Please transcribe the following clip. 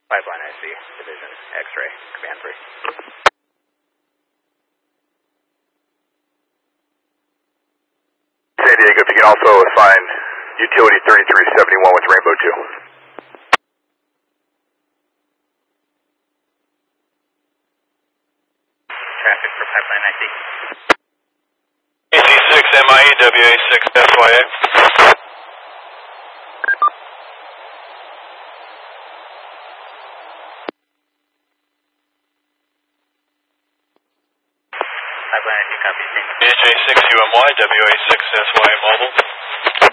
Pipeline IC, Division, X-ray, Command 3. San Diego, if you can also assign utility 3371 with Rainbow 2. Traffic for Pipeline IC. AC6 MIE, WA6 FYA. Pipeline IC, copy. BJ6 UMY, WA6 SY Mobile.